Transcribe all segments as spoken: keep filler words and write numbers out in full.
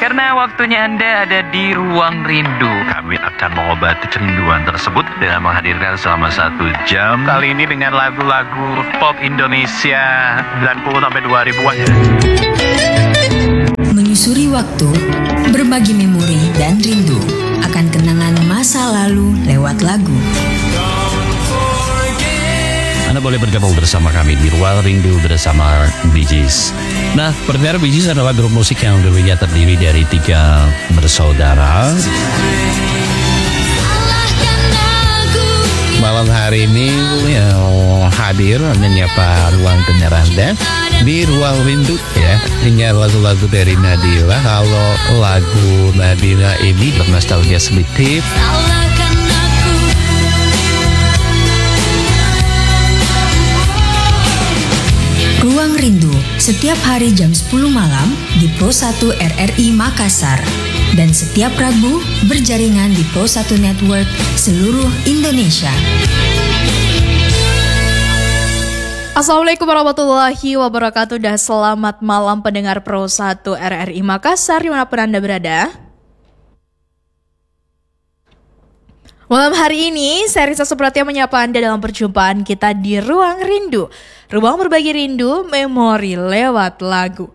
Karena waktunya Anda ada di Ruang Rindu. Kami akan mengobati kerinduan tersebut dengan menghadirkan selama satu jam. Kali ini dengan lagu-lagu pop Indonesia sembilan puluh sampai dua ribuan. Menyusuri waktu, berbagi memori dan rindu akan kenangan masa lalu lewat lagu. Anda boleh bergabung bersama kami di Ruang Rindu bersama Bee Gees. Nah, pendengar, Bee Gees adalah grup musik yang dulunya terdiri dari tiga bersaudara. Malam hari ini ya, hadir menyapa ruang dengar Anda di Ruang Rindu ya, dengan lagu-lagu dari Nadila. Kalau lagu Nadila ini bernostalgia sedikit. Ruang Rindu setiap hari jam sepuluh malam di Pro satu R R I Makassar dan setiap Rabu berjaringan di Pro satu Network seluruh Indonesia. Assalamualaikum warahmatullahi wabarakatuh dan selamat malam pendengar Pro satu R R I Makassar dimanapun Anda berada. Malam hari ini, saya Risa Supratiya menyapa Anda dalam perjumpaan kita di Ruang Rindu. Ruang berbagi rindu, memori lewat lagu.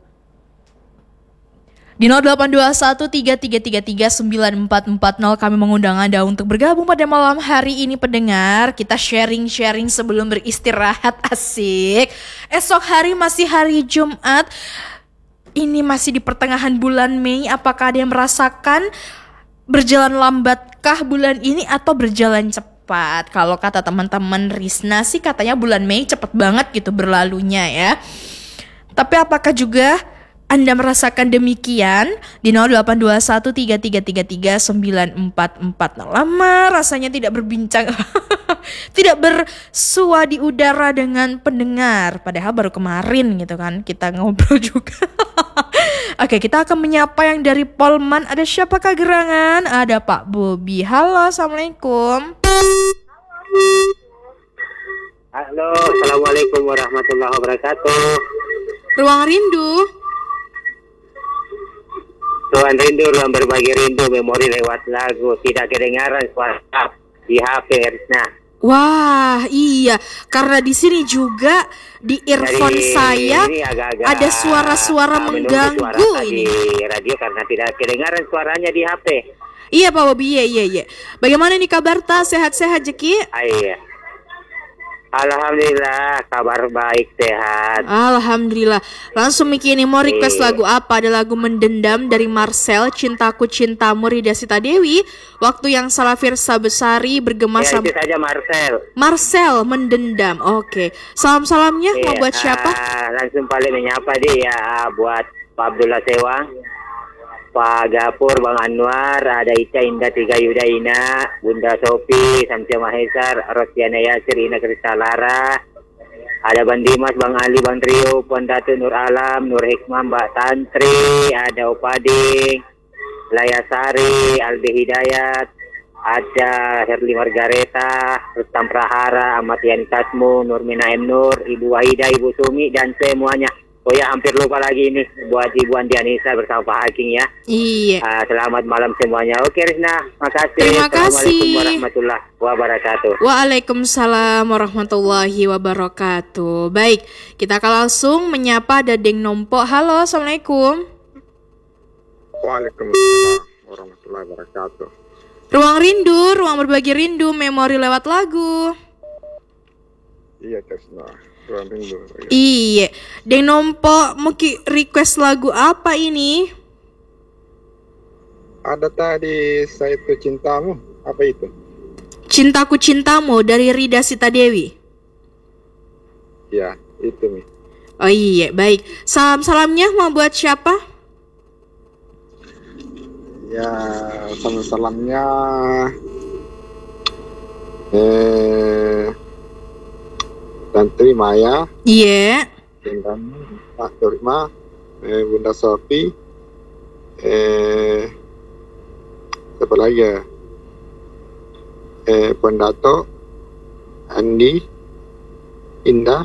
Di nol delapan dua satu tiga tiga tiga tiga sembilan empat empat nol kami mengundang Anda untuk bergabung pada malam hari ini pendengar. Kita sharing-sharing sebelum beristirahat, asik. Esok hari masih hari Jumat. Ini masih di pertengahan bulan Mei. Apakah ada yang merasakan berjalan lambatkah bulan ini atau berjalan cepat? Kalau kata teman-teman Risna sih katanya bulan Mei cepet banget gitu berlalunya ya. Tapi apakah juga Anda merasakan demikian? Di nol delapan dua satu tiga tiga tiga tiga sembilan empat empat nol. Lama rasanya tidak berbincang, tidak bersua di udara dengan pendengar. Padahal baru kemarin gitu kan kita ngobrol juga. Oke, kita akan menyapa yang dari Polman. Ada siapakah gerangan? Ada Pak Bobi. Halo, Assalamualaikum. Halo, Assalamualaikum warahmatullahi wabarakatuh. Ruang Rindu. Ruang Rindu, ruang berbagi rindu, memori lewat lagu. Tidak kedengaran suara di H P, Risna. Wah, iya. Karena di sini juga di earphone Jadi, saya ini agak-agak, ada suara-suara uh, mengganggu suara ini di radio karena tidak kedengaran suaranya di H P. Iya Pak Bobi, iya iya iya. Bagaimana nih kabar ta? Sehat-sehat Jeki? Ah, iya. Alhamdulillah, kabar baik, sehat. Alhamdulillah. Langsung Miki ini mau request Iya. lagu apa? Ada lagu Mendendam dari Marcel, Cintaku Cintamu Rida Sita Dewi, Waktu Yang Salah Firsa Besari, Bergema Ya, Sam- itu saja Marcel. Marcel Mendendam. Oke. Salam-salamnya mau Iya, buat siapa? ah, langsung paling menyapa dia ya, buat Pak Abdullah Sewang, Pak Gapur, Bang Anwar, ada Ica Indah Tiga Yudaina, Bunda Sofi, Samsia Mahesar, Rostiana Yasir, Ina Kristalara, ada Bang Dimas, Bang Ali, Bang Trio, Puan Datu, Nur Alam, Nur Hikmah, Mbak Tantri, ada Opading, Layasari, Aldi Hidayat, ada Herli Margareta, Rustam Prahara, Ahmad Yani Tasmu, Nurmina M. Nur, Ibu Wahida, Ibu Sumi, dan semuanya. Oh ya, hampir lupa lagi ini buat Ibu Andi Anissa bersama Pak Haking ya. Iya. Uh, selamat malam semuanya. Oke Risna, makasih. Terima kasih. Assalamualaikum warahmatullahi wabarakatuh. Waalaikumsalam warahmatullahi wabarakatuh. Baik, kita akan langsung menyapa Dadeng Nompo. Halo, Assalamualaikum. Waalaikumsalam warahmatullahi wabarakatuh. Ruang Rindu, ruang berbagi rindu, memori lewat lagu. Iya, Tesna. Ruang Rindu. Iya. Iya, Deng Nompo mau ki- request lagu apa ini? Ada tadi Saya Itu Cintamu. Apa itu? Cintaku Cintamu dari Rida Sita Dewi. Ya, itu Mi. Oh iya, baik. Salam-salamnya mau buat siapa? Ya, salam-salamnya eh Tantri Maya, Iya. dan Pak Turma, eh, Bunda Sofi, eh siapa lagi ya? Eh, Pendato, Andi, Indah,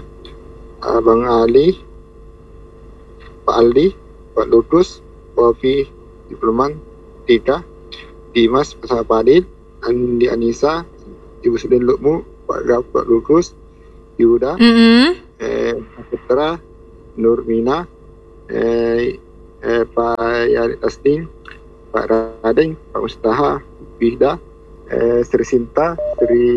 Abang Ali, Pak Aldi, Pak Ludus, Wafi, Diploman, Tika, Dimas, Pak Sapadil, Andi Anissa, Ibu Sudin Lukmu, Pak Gap, Pak Lukus, Yuda, Mm-mm. eh, Pak Putra, Nurmina, eh, eh, Pak Yari Tasting, Pak Radeng, Pak Mustaha, Bihda, eh, Sri Sinta, Sri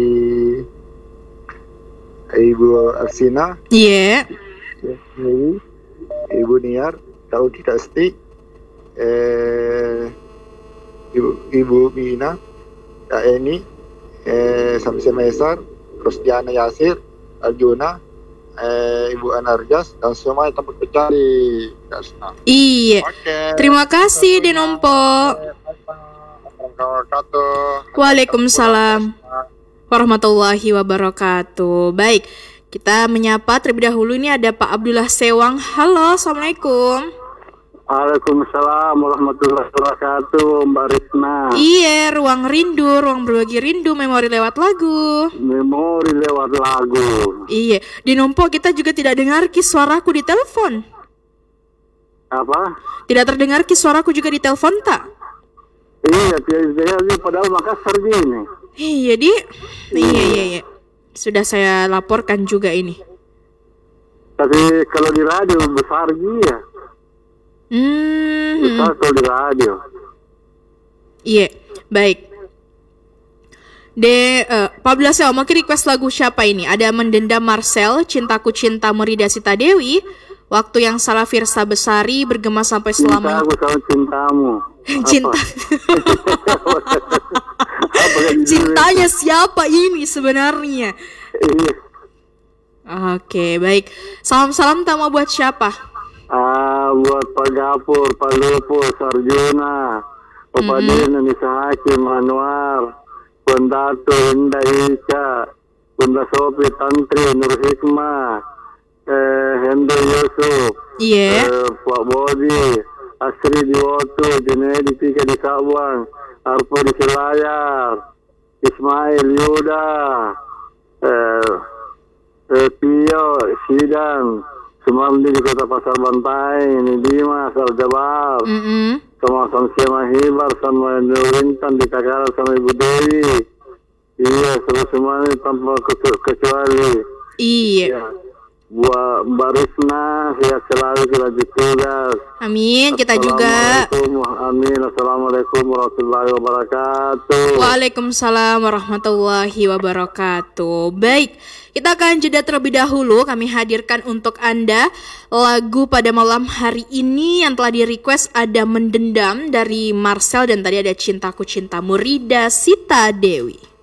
Ibu Arsina, Iya. Ibu, Ibu Niar, Tahu Tidak Sti, eh, Ibu, Ibu Mina, Kak Eni, eh, Samsi Maesar, Rosdiana Yasir, Aljuna, eh, Ibu Anarjas, dan semua yang tempat pecah di Kasna. Iya. Oke. Terima kasih Denompo. Assalamualaikum wabarakatuh. Waalaikumsalam warahmatullahi wabarakatuh. Baik, kita menyapa terlebih dahulu. Ini ada Pak Abdullah Sewang. Halo, Assalamualaikum. Waalaikumsalam warahmatullahi wabarakatuh, Mbak Ritna. Iya, ruang rindu, ruang berbagi rindu, memori lewat lagu. Memori lewat lagu. Iya, di Nompo kita juga tidak dengar kis suaraku di telepon. Apa? Tidak terdengar kis suaraku juga di telepon tak? Iya, tidak padahal Makassar gini. Iya, di. Iya, iya, iya. Sudah saya laporkan juga ini. Tapi kalau di radio besar dia. Hmm. Besar kalau di radio. Iya, baik. De, uh, Pak Abdullah Sewang, mau request lagu siapa ini? Ada Mendendam Marcel, Cintaku Cinta Merida Sita Dewi, Waktu Yang Salah Firsa Besari, Bergema Sampai Selamanya. Cintaku sama cintamu. Cinta. Cintanya siapa ini sebenarnya? Iya. Oke, baik. Salam-salam tama buat siapa? Ah, buat Pak Gapur, Pak Lupus, Sarjuna, Bapak Dina, Nisa Hakim, Anwar, Bunda Dato, Indah Isha, Bunda Sofi, Tantri, Nur Hikmah, eh, Hendro Yusuf, Iya. eh, Pak Bodi, Asri di Woto, Junedi Tika di Sabuang, Arpo di Selayar, Ismail Yuda, eh, eh, Pio, Sidang, Sumardi di Kota Pasar Bantai, ini Dimas, Al-Jabal, Mm-mm. sama Samsia Hibar, sama Nurintan di Kakara, sama Ibu Dewi. Iya, semua semuanya tanpa kecu- kecuali. Iya. Ya. Buat Mbak Risna, sehat selalu, kita tugas. Amin, kita juga. Assalamualaikum, amin. Assalamualaikum warahmatullahi wabarakatuh. Waalaikumsalam warahmatullahi wabarakatuh. Baik, kita akan jeda terlebih dahulu. Kami hadirkan untuk Anda lagu pada malam hari ini yang telah di-request ada Mendendam dari Marcel dan tadi ada Cintaku Cintamu Rida Sita Dewi.